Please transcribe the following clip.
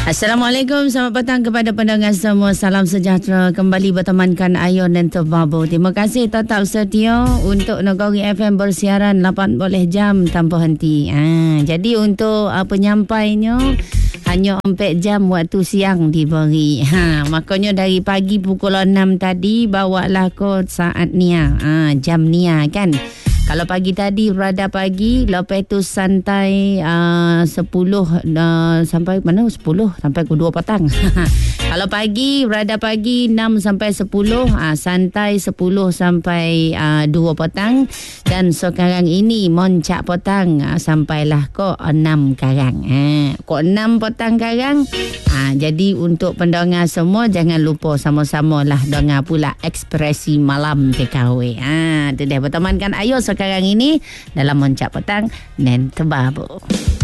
Assalamualaikum, selamat petang kepada pendengar semua. Salam sejahtera. Kembali bertemankan Ayon dan Tebabu. Terima kasih tetap setia untuk Negeri FM bersiaran 8 jam tanpa henti. Jadi untuk penyampainya hanya 4 jam waktu siang diberi. Makanya dari pagi pukul 6 tadi bawalah kod saat nia. Jam nia kan. Kalau pagi tadi rada pagi, lepas tu santai 10 sampai mana? 10 sampai ke 2 petang. Kalau pagi, rada pagi 6 sampai 10, santai 10 sampai 2 petang. Dan sekarang ini moncak petang sampailah ke 6 karang. Ke 6 petang karang. Jadi untuk pendengar semua jangan lupa sama-sama lah dengar pula ekspresi malam TKW. Itu dia bertemankan Ayo sekarang ini dalam Moncak Petang dan Tebabu.